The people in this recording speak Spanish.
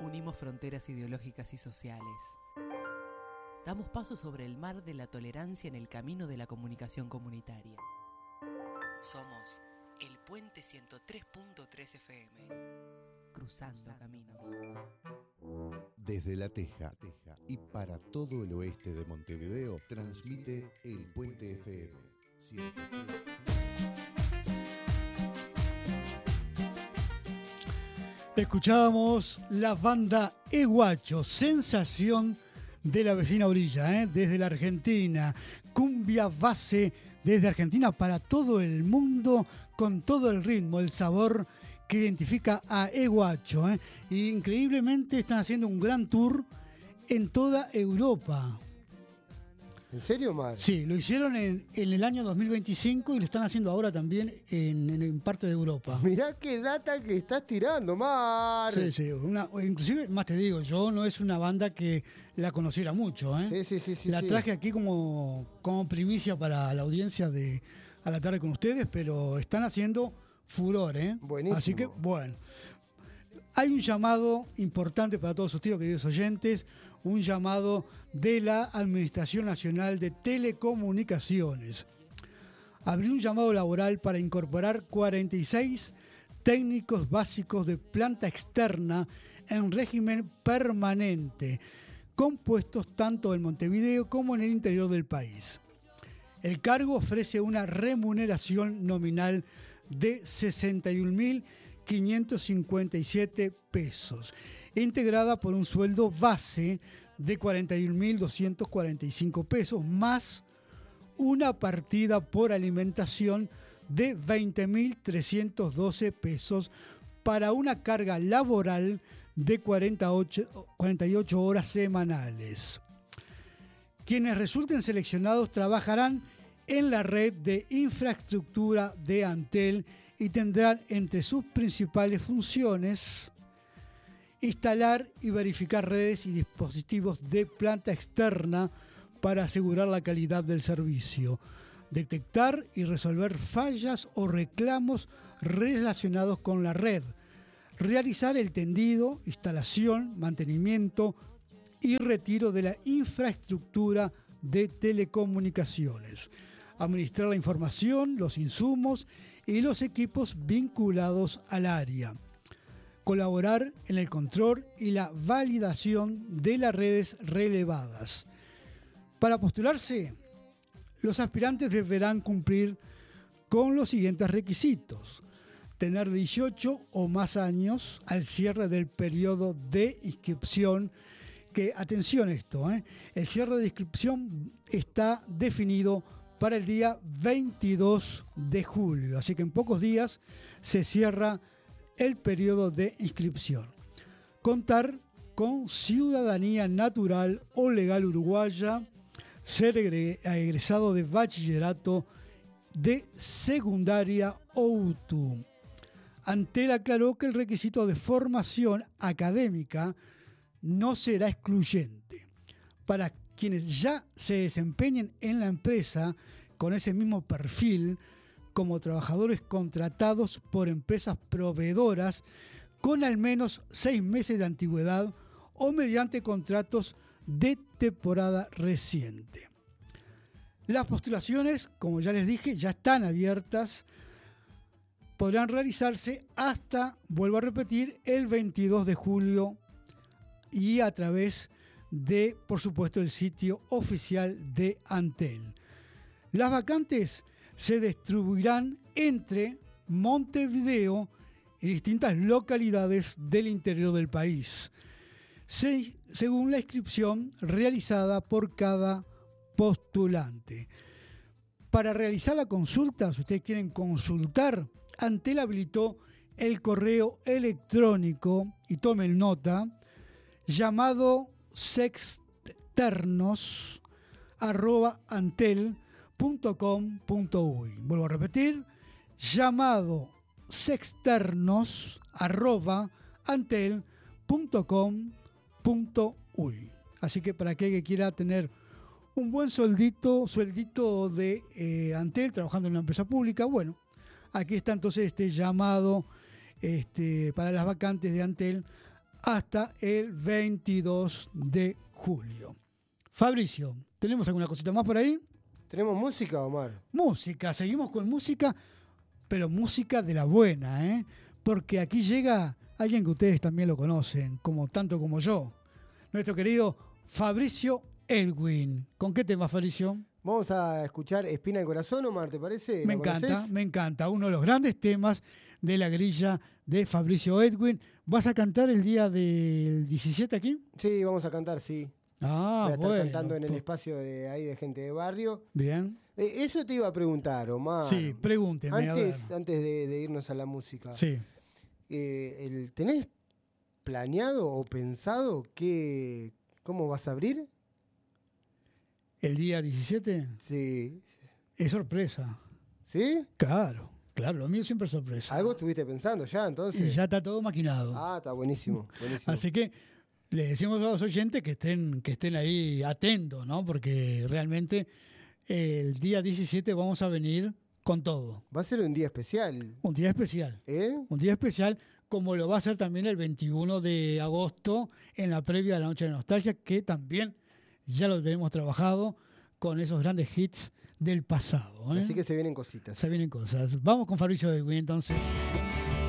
unimos fronteras ideológicas y sociales. Damos paso sobre el mar de la tolerancia en el camino de la comunicación comunitaria. Somos el Puente 103.3 FM, cruzando caminos. Desde La Teja y para todo el oeste de Montevideo, transmite el Puente FM 103. Escuchábamos la banda Eguacho, sensación de la vecina orilla, desde la Argentina, cumbia base desde Argentina para todo el mundo, con todo el ritmo, el sabor que identifica a Eguacho. Y increíblemente están haciendo un gran tour en toda Europa. ¿En serio, Mar? Sí, lo hicieron en el año 2025 y lo están haciendo ahora también en parte de Europa. Mirá qué data que estás tirando, Mar. Sí, inclusive, más te digo, yo no es una banda que la conociera mucho. Sí. La traje aquí como primicia para la audiencia de A la Tarde con ustedes, pero están haciendo furor, Buenísimo. Así que, bueno. Hay un llamado importante para todos ustedes, queridos oyentes, un llamado de la Administración Nacional de Telecomunicaciones. Abrió un llamado laboral para incorporar 46 técnicos básicos de planta externa en régimen permanente, compuestos tanto en Montevideo como en el interior del país. El cargo ofrece una remuneración nominal de 61.557 pesos, integrada por un sueldo base de 41.245 pesos, más una partida por alimentación de 20.312 pesos para una carga laboral de 48 horas semanales. Quienes resulten seleccionados trabajarán en la red de infraestructura de Antel y tendrán entre sus principales funciones instalar y verificar redes y dispositivos de planta externa para asegurar la calidad del servicio, detectar y resolver fallas o reclamos relacionados con la red, realizar el tendido, instalación, mantenimiento y retiro de la infraestructura de telecomunicaciones, administrar la información, los insumos y los equipos vinculados al área, colaborar en el control y la validación de las redes relevadas. Para postularse, los aspirantes deberán cumplir con los siguientes requisitos: tener 18 o más años al cierre del periodo de inscripción, que, atención a esto, el cierre de inscripción está definido para el día 22 de julio, así que en pocos días se cierra el periodo de inscripción. Contar con ciudadanía natural o legal uruguaya, ser egresado de bachillerato, de secundaria o UTU. Antel aclaró que el requisito de formación académica no será excluyente. Para quienes ya se desempeñen en la empresa con ese mismo perfil, como trabajadores contratados por empresas proveedoras con al menos 6 meses de antigüedad o mediante contratos de temporada reciente. Las postulaciones, como ya les dije, ya están abiertas. Podrán realizarse hasta, vuelvo a repetir, el 22 de julio y a través de, por supuesto, el sitio oficial de Antel. Las vacantes se distribuirán entre Montevideo y distintas localidades del interior del país, según la inscripción realizada por cada postulante. Para realizar la consulta, si ustedes quieren consultar, Antel habilitó el correo electrónico, y tomen nota, llamado sexternos@antel.com.uy. Vuelvo a repetir, llamado sexternos@antel.com.uy. Así que para aquel que quiera tener un buen sueldito de Antel trabajando en una empresa pública, bueno, aquí está entonces este llamado para las vacantes de Antel hasta el 22 de julio. Fabricio, ¿tenemos alguna cosita más por ahí? ¿Tenemos música, Omar? Música, seguimos con música, pero música de la buena, ¿eh? Porque aquí llega alguien que ustedes también lo conocen, tanto como yo, nuestro querido Fabricio Edwin. ¿Con qué tema, Fabricio? Vamos a escuchar Espina del Corazón, Omar, ¿te parece? Me encanta. Uno de los grandes temas de la grilla de Fabricio Edwin. ¿Vas a cantar el día del 17 aquí? Sí, vamos a cantar, sí. Voy a estar cantando en el espacio de ahí de gente de barrio. Bien. Eso te iba a preguntar, Omar. Sí, pregúnteme. Antes de irnos a la música. Sí. ¿Tenés planeado o pensado cómo vas a abrir? ¿El día 17? Sí. Es sorpresa. ¿Sí? Claro, lo mío siempre es sorpresa. ¿Algo estuviste pensando ya, entonces? Y ya está todo maquinado. Está buenísimo. Así que le decimos a los oyentes que estén ahí atentos, ¿no? Porque realmente el día 17 vamos a venir con todo. Va a ser un día especial. Un día especial. Un día especial, como lo va a ser también el 21 de agosto en la previa de la Noche de Nostalgia, que también ya lo tenemos trabajado con esos grandes hits del pasado. Así que se vienen cositas. Se vienen cosas. Vamos con Fabricio Edwin entonces.